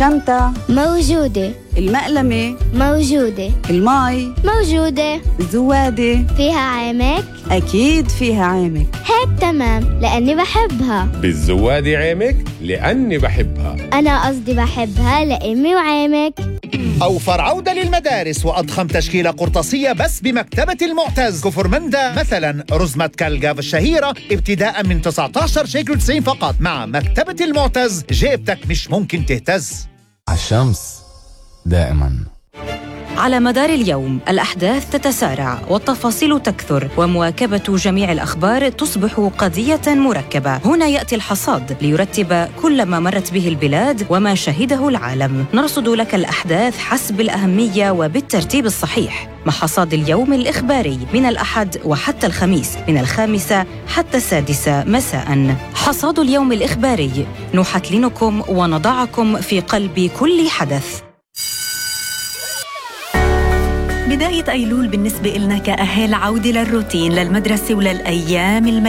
الشنطة موجودة. المقلمة موجودة. المي موجودة. الزوادة فيها عامك؟ أكيد فيها عامك. هيك تمام لأني بحبها. بالزوادة عامك لأني بحبها. أنا قصدي بحبها لأمي وعامك. أوفر عودة للمدارس وأضخم تشكيلة قرطاسية بس بمكتبة المعتز. كفر مندا مثلا رزمة كالجاف الشهيرة ابتداء من 19.90 فقط. مع مكتبة المعتز جيبتك مش ممكن تهتز. الشمس دائما. على مدار اليوم الأحداث تتسارع والتفاصيل تكثر ومواكبة جميع الأخبار تصبح قضية مركبة. هنا يأتي الحصاد ليرتب كل ما مرت به البلاد وما شهده العالم. نرصد لك الأحداث حسب الأهمية وبالترتيب الصحيح مع حصاد اليوم الإخباري من الأحد وحتى الخميس من 5 حتى 6 مساء. حصاد اليوم الإخباري نحتلنكم ونضعكم في قلب كل حدث. بداية أيلول بالنسبة لنا كأهل عودة للروتين للمدرسة وللأيام